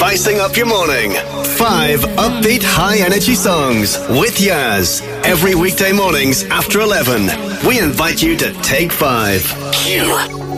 spicing up your morning. 5 upbeat, high-energy songs with Yaz. Every weekday mornings after 11. We invite you to Take 5. Q.